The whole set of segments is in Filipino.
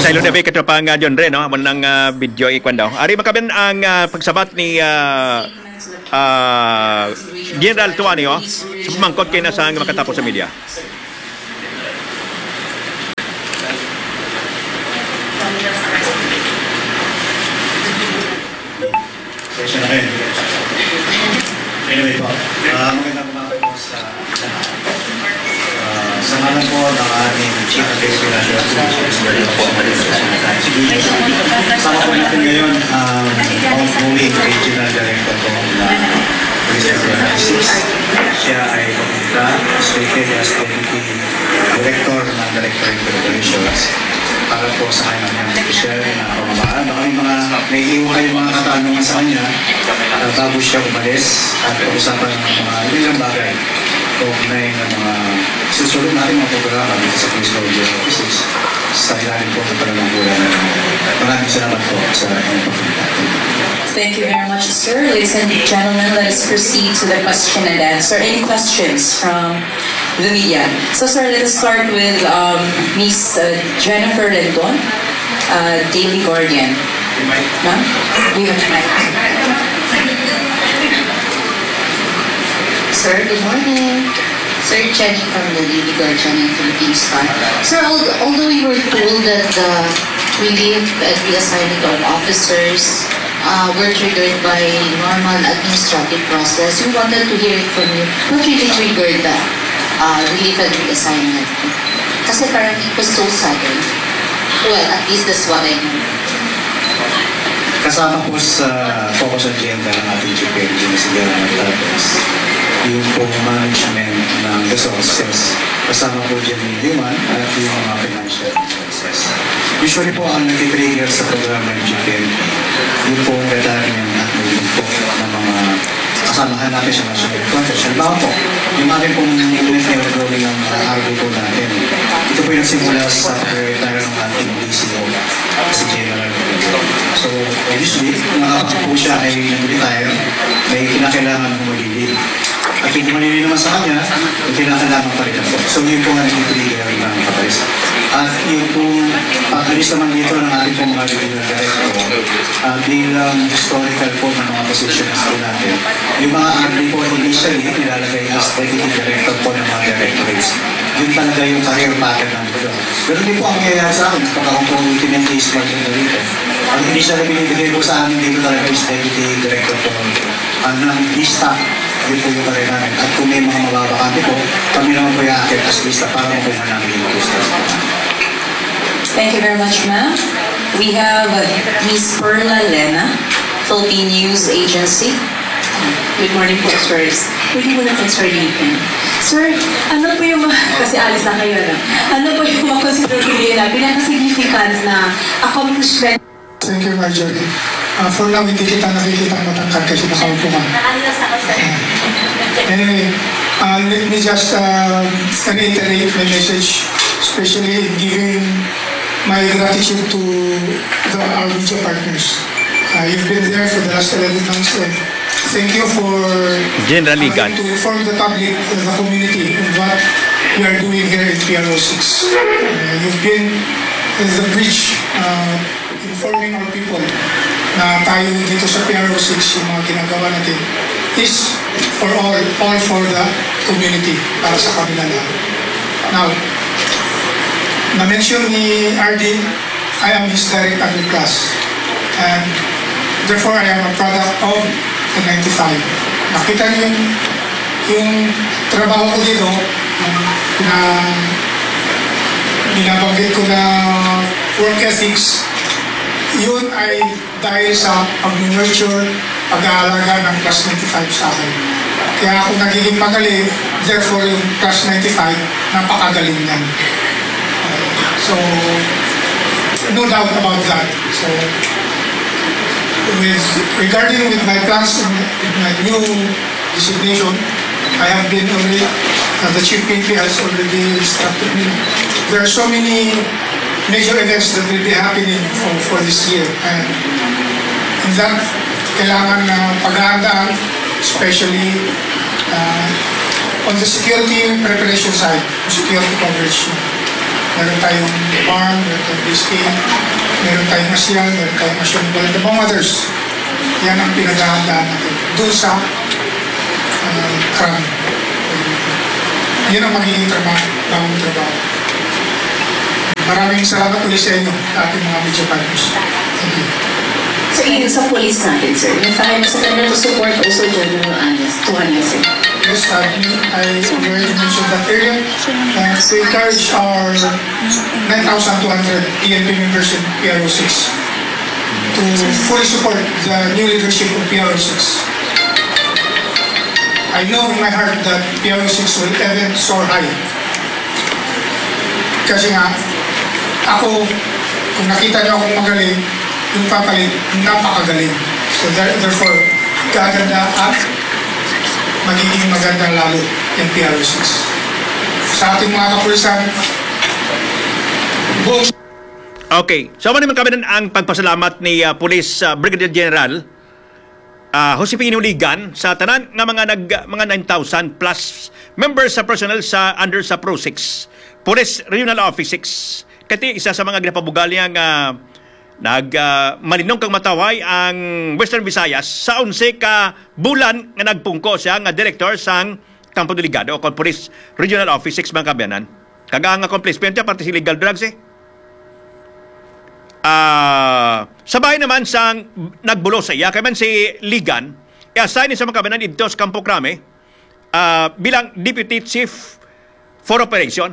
Saylo na ba katapang John Ren, no? Aman ng video ikwan daw. Ari makaben ang pagsabat ni General Tuani, oh. Sumangkot kay na sa makatapos sa media. Session na kayo. Anyway po, magandang umaga po sa lahat. Sa ngalan po ng aming Chief Executive Officer sama po natin ngayon ang outgoing Regional Director po ng Police Service. Siya ay papunta, stated as Deputy Director ng Directorate of Operations para po sa kanyang official na pamamaan. Baka may mga naiiwan kayong mga katanungan sa kanya bago siya umalis at pag-usapan ng mga ilang bagay kaugnay ng mga susunod natin mga programa dito sa Police Soldier Offices sa ilalim po ng pananagulan. Maraming salamat po sa inyong pagpunta. Thank you very much, sir. Ladies and gentlemen, let us proceed to the question and answer. Any questions from the media? So, sir, let us start with Miss Jennifer Rendon, Daily Guardian. Ma'am? You have the mic. Sir, good morning. Sir, Jenny from the Daily Guardian in Philippine Star. Sir, although we were told that the relief and reassignment of officers were triggered by normal administrative process, we wanted to hear it from you. What really triggered the relief and reassignment? Kasi parang it was so sudden. Well, at least that's what I know. Kasama po sa focus agenda ng ating GPLG na si General Talbos, yung pong management ng resources. Kasama po dyan yung human at yung mga financial resources. Usually po ang nag-trigger sa programa ng GPLG, yung pong retirement at moving po ng mga kasamahan natin sa national contracts. Halimbawa po, yung ating pong pinag-drawing ng RB po natin. Ito po yung nagsimula sa pag-retire ng ating DCO, si General. So, obviously, kung po siya ay nag-retire, may kinakailangan ng malilid. At kung malilid naman sa kanya, may kinakailangan pa rin po. So, yun po nga nag-trigger ng kapalis. At yun pong pag-alis naman dito ng ating pong mga regional director, bilang historical po ng mga positions po natin. Yung mga RD po initially, nilalagay as deputy director po ng mga directorates. Yun talaga yung career pattern ng ito. Pero hindi po ang nangyayari sa akin, kapag ako po ultimate case maganda dito. Ang initial na binibigay po sa amin dito talaga is deputy director po ng lista. Yun po yung career namin. At kung may mga mababakante po, kami naman po yung akit as lista para makuha namin yung lista. Thank you very much, ma'am. We have Miss Perla Lena, Philippine News Agency. Good morning po, sirs. Pwede mo na po, Sir Nathan. Sir, ano po yung kasi alis na kayo, no? Ano po yung consider ko nila pinaka-significant na accomplishment? Thank you, Marjorie. For now, hindi kita nakikita ang matangkad kasi nakaupo ka. Anyway, let me just reiterate my message, especially giving my gratitude to our media partners. You've been there for the last 11 months. Thank you for General Ligan to inform the public, the community, of what we are doing here in PRO6. You've been the bridge informing our people na tayo dito sa PRO6, yung mga ginagawa natin, is for all for the community, para sa kanila lahat. Now, na-mention ni Ardin, I am his direct under class. And therefore, I am a product of the 95. Nakita niyo yung trabaho ko dito, na binabanggit ko na work ethics, yun ay dahil sa pag-nurture, pag-aalaga ng class 95 sa akin. Kaya ako nagiging magaling, therefore yung class 95, napakagaling yan. So, no doubt about that. So, regarding with my plans and with my new designation, I have been already, the Chief PNP has already instructed me. There are so many major events that will be happening for this year. And in that, kailangan na paghahandaan, especially on the security preparation side, security coverage. meron tayong farm, meron tayong biscuit, meron tayong asyal, meron tayong asyonibal, and among others. Yan ang pinaghahandaan natin doon sa crime. Yan ang magiging tamang trabaho. Maraming salamat ulit sa inyo, ating mga media partners. Thank you. So, yun sa police natin, sir. Nasabi mo sa kanila to support also General Tuanya, sir. Yes, I already mentioned that earlier. To encourage our 9,200 PNP members in PRO6 to fully support the new leadership of PRO6. I know in my heart that PRO6 will even soar high. Kasi nga, ako, kung nakita niyo akong magaling, yung papalit, napakagaling. So therefore, gaganda at magiging maganda lalo yung PRO6. Sa ating mga kapulisan, buong Okay. So, naman kami ang pagpasalamat ni Police Brigadier General Josepino Ligan sa tanan nga mga 9,000 plus members sa personnel sa under sa Pro 6 Police Regional Office 6. Kati isa sa mga ginapabugal nga malinong kang mataway ang Western Visayas sa 11 ka bulan nga nagpungko siya nga director sang Campo Delegado o Police Regional Office 6 mga kabyanan. Kaga nga accomplishment niya parte si illegal drugs sabay naman sang nagbulo sa iya kaya man si Ligan i-assign sa mga kabanan dito sa Campo Crame bilang Deputy Chief for Operation.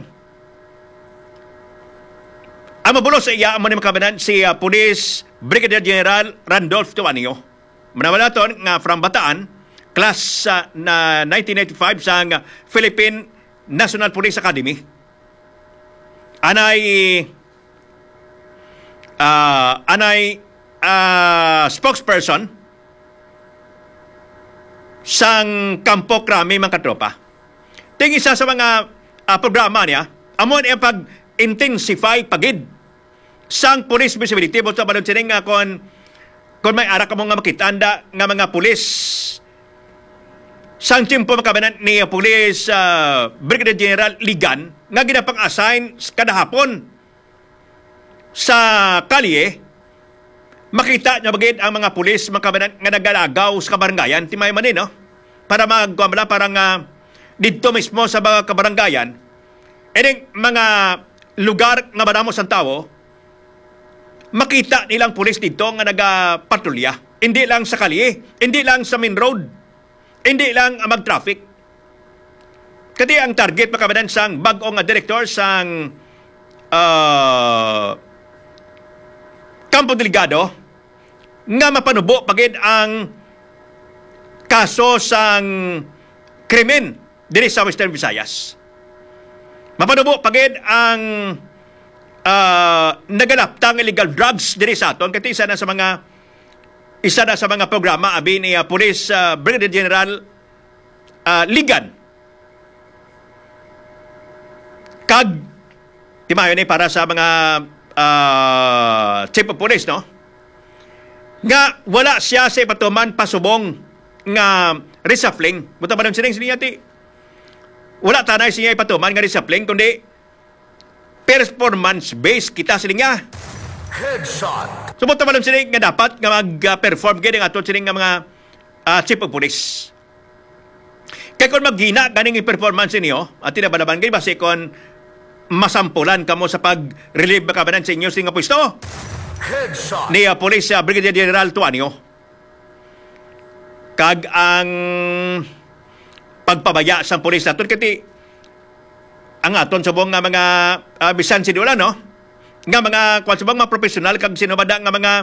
Ang mabulo sa iya ang mga kabanan si Police Brigadier General Randolph Tuanio. Manawala naton nga from Bataan, class na 1995 sang Philippine National Police Academy. Anay spokesperson sang Campo Crame mga katropa. Ting isa sa mga programa niya amon ang pag-intensify pagid sang police visibility mo sa balon sining nga kung may ara ka mo nga makitanda nga mga pulis sang timpo makabanan ni Police Brigadier General Ligan nga ginapang-assign kada hapon sa kalye, makita niya bagid ang mga pulis makabanan nga nagalagaw sa kabarangayan, timay man no? Para magkuamala parang dito mismo sa mga kabarangayan, edeng mga lugar nga manamo sa tao, makita nilang pulis dito nga nagapatrolya. Hindi lang sa kalye, hindi lang sa main road, hindi lang mag-traffic. Kati ang target makabanan sang bag-o nga director sang Campo Delegado nga mapanubo pagid ang kaso sang krimen diri sa Western Visayas. Mapanubo pagid ang nagalaptang illegal drugs diri sa aton kati isa na sa mga programa abi ni Police Brigadier General Ligan. Kag timayon para sa mga chief of police, no? Nga wala siya sa ipatuman pasubong nga reshuffling. Buta ba nang sining siniyati? Wala tanay siya ipatuman nga reshuffling, kundi performance-based kita sining nga. Headshot. So buta ba nang sining nga dapat nga mag-perform gini nga ato sining nga mga chief of police. Kaya kung maghina ganing i-performance ninyo, at tinabalaban kayo, basi kung masampulan kamo sa pag-relieve makabanan sa inyo sa pwesto ni Police Brigadier General Tuanio. Kag ang pagpabaya sa pulis naton kati ang aton subong nga mga bisan sinula no nga mga kwan subong mga professional kag sinubada nga mga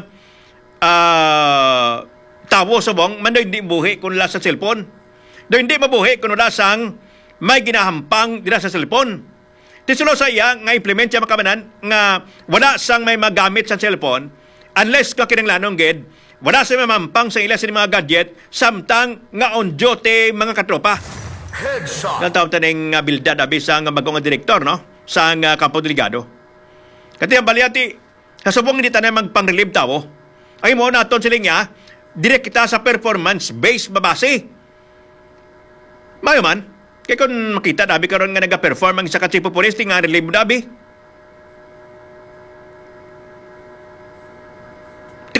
tawo subong man hindi buhi kun la sa cellphone. Do hindi mabuhi kun wala sang may ginahampang dira sa cellphone. Tisulo sa iya nga implement siya makabanan nga wala sang may magamit sa cellphone unless ka kinanglanong gid wala sa mamampang sa ila sa mga gadget samtang nga on duty mga katropa. Headshot. Nga tawag taning bilda dabi sa nga bagong direktor no sa Campo Delegado. Kati ang baliati kasubong hindi tanan magpang-relieve tawo. Ay mo naton siling niya direct kita sa performance based babase. Mayo man kaya kung makita dabi karon nga naga-perform ang isa ka chief of police nga relieve dabi.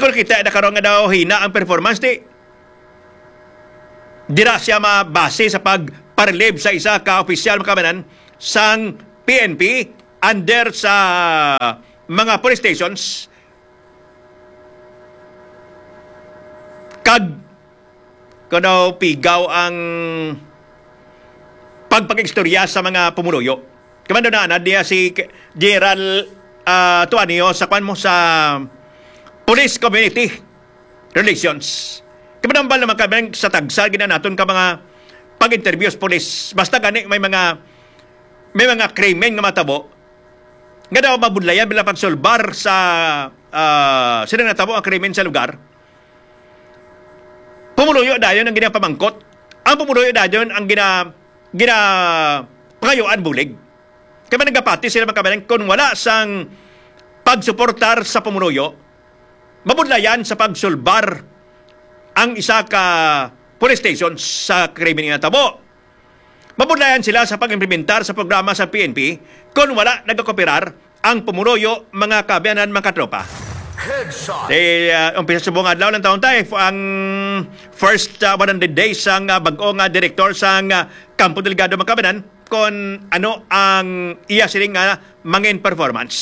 Siguro kita nakaroon nga daw hina ang performance di. Dira siya mabase sa pagparelieve sa isa ka opisyal makabanan sang PNP under sa mga police stations kag kuno pigaw ang pagpag-istorya sa mga pumuloyo. Kamando na diya si General Tuanio sa kwan mo sa Police Community Relations. Kamanambal naman kami sa tagsal gina naton ka mga pag-interviews police. Basta gani may mga krimen nga matabo nga daw mabudlayan bilang pagsolbar sa sila natabo ang krimen sa lugar. Pumuluyo dayon ang ginapamangkot. Ang pumuluyo dayon ang pangayuan bulig. Kaya nagapati sila magkabalang kung wala sang pagsuportar sa pumuluyo, mabudlayan sa pagsulbar ang isa ka police station sa krimen nga tabo. Mabudlayan sila sa pag-implementar sa programa sa PNP kung wala nagkakopirar ang pumuluyo, mga kabiyanan, mga katropa. Umpisa sa buong adlaw ng taon tayo ang first 100 days ang bagong direktor sa Campo Delgado Makabanan kung ano ang iya siling mangin performance.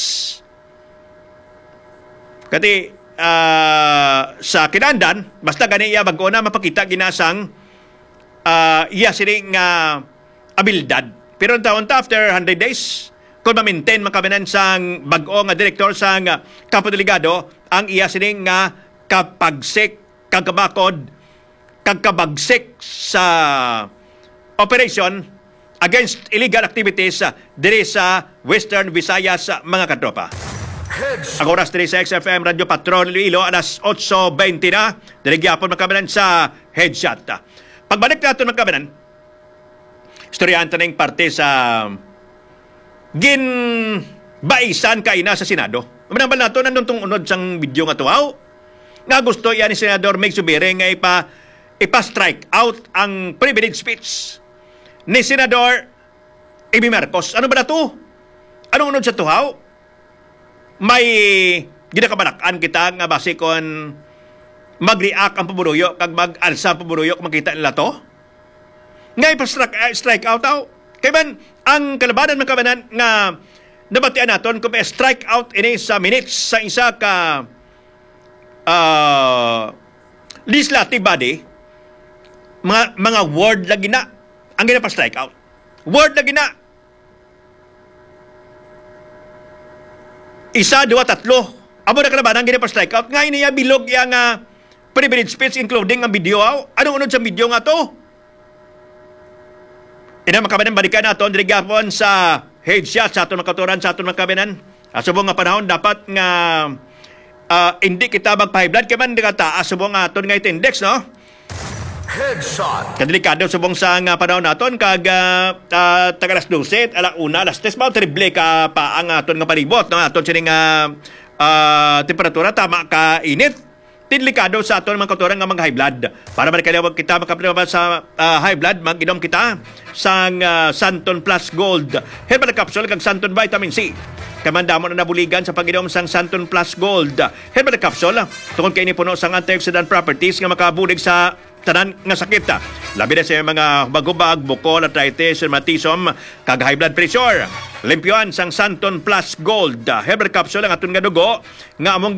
Kati sa kinandan, basta gani iya bago na mapakita ginasang iya siling abilidad. Pero ang taon ta after 100 days, kung ma-maintain makabanan sang bago nga direktor sang Campo Delgado, ang iya sining kapagsik, kagkabakod, kagkabagsik sa operation against illegal activities diri sa Western Visayas, mga katropa. Ang oras diri sa XFM Radio Patrol Iloilo, alas 8:20 na. Diri gyapon makabanan sa Headshot. Pagbalik natin makabanan, istoryahan taning parte sa baisan kaina sa Senado. Manambal nato nandun tong unod sang video nga tuwaw. Nga gusto yan ni Senador Meg Subire nga ipa-strike out ang privilege speech ni Senador Amy Marcos. Ano ba na to? Anong unod sa tuhaw? May ginakabalakan kita nga base kon mag-react ang pumuruyo kag mag-alsa ang pumuruyo kung makita nila to? Nga ipa-strike out out. Kaya man, ang kalabanan mga kabanan nga nabatian naton kung may strike out ini sa minutes sa isa ka legislative body, mga word lagi na ang ginapa-strike out. Word lagi na. Isa, dua, tatlo. Amo na kalabanan ang ginapa-strike out. Ngayon niya bilog yung privilege speech including ang video. Anong unod sa video nga to? Ina makabanan balikan naton diri gapon sa Headshot sa aton makaturan sa aton makabanan. Subong nga panahon dapat nga hindi kita magpa-high blood kay man taas subong nga aton nga index, no? Headshot. Kadelikado subong sa nga panahon naton kag tagalas 12 ala una alas 3 ba triple ka pa ang aton nga palibot, no? Aton sining temperatura tama ka init. Delikado sa aton mga kauturan nga mga high blood. Para man kita makapilaba sa high blood, mag-inom kita sa Santon Plus Gold Herbal Capsule kag Santon Vitamin C. Kamandamo na nabuligan sa pag-inom sang Santon Plus Gold Herbal Capsule tungod kay ni puno sang antioxidant properties nga makabulig sa tanan nga sakit. Labi na sa mga bagubag, bukol, arthritis, rheumatism, kag high blood pressure. Limpyoan sang Santon Plus Gold Herbal Capsule ang aton nga dugo nga among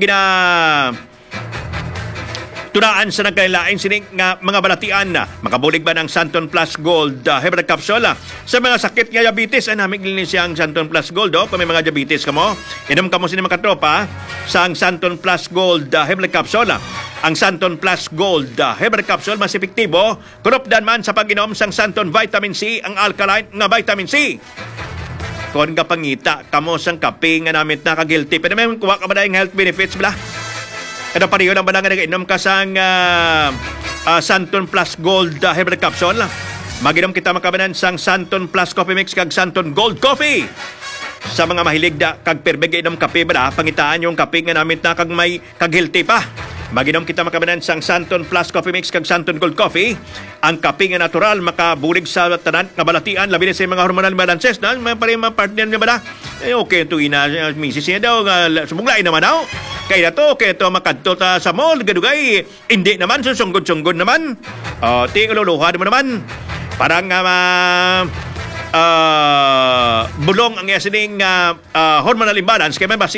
tunaan sa nagkailain sining nga mga balatian na makabulig ba ng Santon Plus Gold Herbal Capsule sa mga sakit nga diabetes. Ay namin linis ang Santon Plus Gold kung may mga diabetes kamo. Inom kamo sini mga katropa sa ang Santon Plus Gold Herbal Capsule. Ang Santon Plus Gold Herbal Capsule mas epektibo kunopdan man sa pag-inom sang Santon Vitamin C, ang alkaline nga vitamin C. Kung kapangita kamo sang kape nga namit na kagilty pero may kuha ka ba dahil health benefits bala? Ano pariyo lang ba nga nag-inom ka sang Santon Plus Gold Herbal Capsule? Mag-inom kita makabanan sang Santon Plus Coffee Mix kag Santon Gold Coffee. Sa mga mahilig da kag perbeg inom kape ba, pangitaan yung kape nga namit na kag may kag-healthy pa. Mag-inom kita makabanan sang Santon Plus Coffee Mix kag Santon Gold Coffee. Ang kape nga natural makabulig sa tanan nga balatian labi na sa mga hormonal balances na mga partner niya ba da? Okay to ina misis niya daw subong lain naman daw. kaya to makadto ta sa mall, gadugay, hindi naman, susunggod-sunggod naman. Ti ululuhan mo naman. Parang bulong ang yasining hormonal imbalance, kaya may